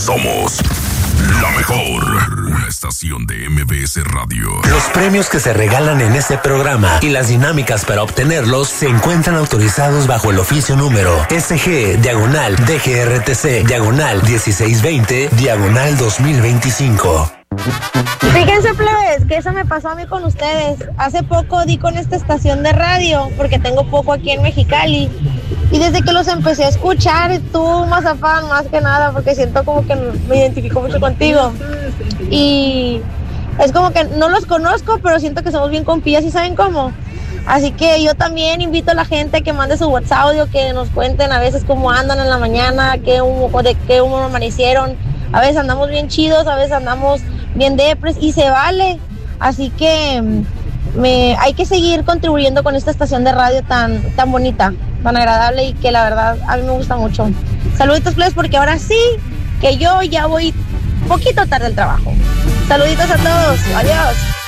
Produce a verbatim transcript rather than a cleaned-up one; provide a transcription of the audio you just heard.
Somos la mejor. Una estación de M B S Radio. Los premios que se regalan en este programa y las dinámicas para obtenerlos se encuentran autorizados bajo el oficio número S G, diagonal, D G R T C, diagonal, dieciséis veinte, diagonal dos mil veinticinco. Fíjense, plebes, que eso me pasó a mí con ustedes. Hace poco di con esta estación de radio, porque tengo poco aquí en Mexicali. Y desde que los empecé a escuchar, tú, Mazapán, más que nada, porque siento como que me identifico mucho contigo. Y es como que no los conozco, pero siento que somos bien compillas y saben cómo. Así que yo también invito a la gente que mande su WhatsApp audio, que nos cuenten a veces cómo andan en la mañana, qué humo, de qué humo amanecieron. A veces andamos bien chidos, a veces andamos bien depres y se vale. Así que me, hay que seguir contribuyendo con esta estación de radio tan, tan bonita, tan agradable y que la verdad a mí me gusta mucho. Saluditos, plebes, porque ahora sí que yo ya voy poquito tarde al trabajo. Saluditos a todos, adiós.